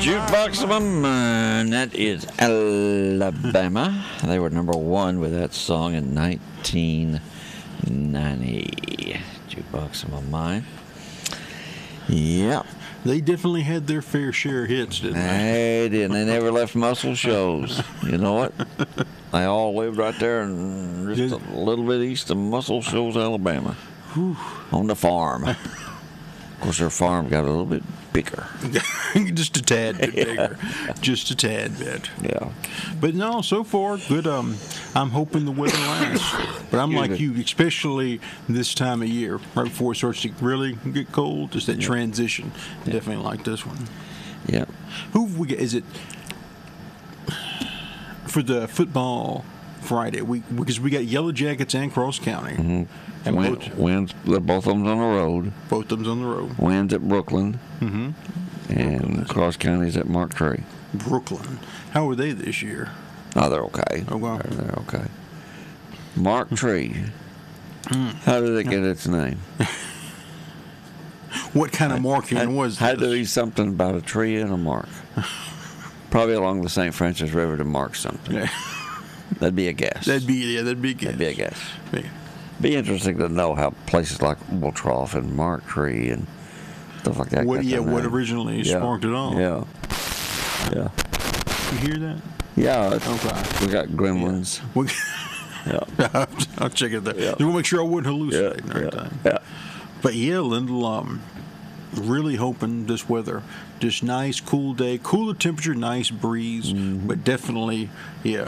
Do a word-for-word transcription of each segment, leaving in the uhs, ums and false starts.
Jukebox of my mind. That is Alabama. They were number one with that song in nineteen ninety. Jukebox of my mind. Yeah. They definitely had their fair share of hits, didn't they? They did. They never left Muscle Shoals. You know what? They all lived right there in just a little bit east of Muscle Shoals, Alabama. Whew. On the farm. Of course, their farm got a little bit bigger. Just a tad bit Yeah. bigger. Just a tad bit. Yeah. But no, so far, good. Um, I'm hoping the weather lasts. But I'm like you, especially this time of year, right before it starts to really get cold, just that Yeah. transition. Yeah. Definitely like this one. Yeah. Who have we got? Is it for the football Friday? We Because we got Yellow Jackets and Cross County. Mm-hmm. And Win, both, wins, they're both of them on the road. both of them's on the road. Wins at Brooklyn. Mm-hmm. And Cross County's at Mark Tree. Brooklyn. How are they this year? Oh, they're okay. Oh, wow. They're, they're okay. Mark Tree. How did it get its name? What kind of marking Had, was had to this? be something about a tree and a mark. Probably along the Saint Francis River to mark something. Yeah. That'd be a guess. That'd be yeah. That'd be a guess. That'd be a guess. Yeah. Be interesting to know how places like Bull Trough and Mark Tree and stuff like that. What? got Yeah. their What name. originally Yeah. sparked it all? Yeah. Yeah. You hear that? Yeah. It's, Okay. We got gremlins. We, Yeah. I'll check it out. Yeah. You want to make sure I wouldn't Yeah. hallucinate and Yeah. everything. Yeah. But yeah, Lyndall, um, really hoping this weather, just nice, cool day, cooler temperature, nice breeze, Mm-hmm. but definitely, yeah.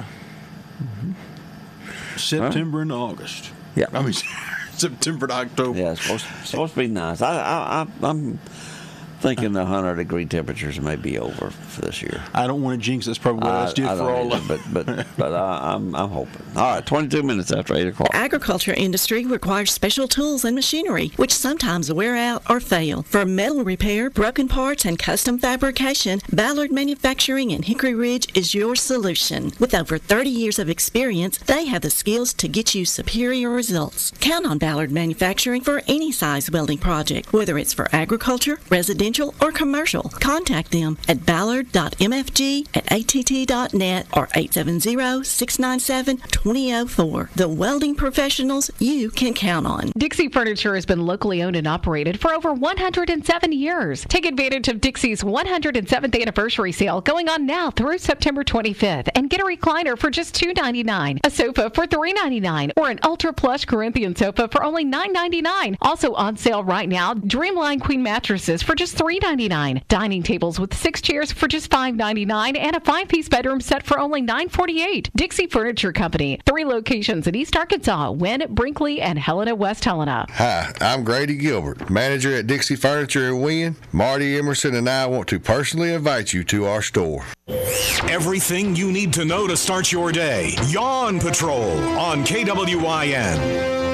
September and August. Yeah. I mean, September to October. Yeah. It's supposed, supposed to be nice. I, I, I, I'm thinking the one hundred degree temperatures may be over for this year. I don't want to jinx. That's probably what I, I, did I for don't all either, of but but but I, I'm I'm hoping. All right, twenty-two minutes after eight o'clock. The agriculture industry requires special tools and machinery, which sometimes wear out or fail. For metal repair, broken parts, and custom fabrication, Ballard Manufacturing in Hickory Ridge is your solution. With over thirty years of experience, they have the skills to get you superior results. Count on Ballard Manufacturing for any size welding project, whether it's for agriculture, residential, or commercial. Contact them at ballard dot m f g at a t t dot net or eight seven zero, six nine seven, two zero zero four. The welding professionals you can count on. Dixie Furniture has been locally owned and operated for over one hundred seven years. Take advantage of Dixie's one hundred seventh anniversary sale going on now through September twenty-fifth and get a recliner for just two ninety-nine, a sofa for three ninety-nine, or an ultra plush Corinthian sofa for only nine ninety-nine. Also on sale right now, Dreamline Queen mattresses for just three ninety-nine, dining tables with six chairs for just five ninety-nine, and a five-piece bedroom set for only nine forty-eight. Dixie Furniture Company, three locations in East Arkansas, Wynn, Brinkley, and Helena, West Helena. Hi, I'm Grady Gilbert, manager at Dixie Furniture in Wynn. Marty Emerson and I want to personally invite you to our store. Everything you need to know to start your day. Yawn Patrol on K W I N.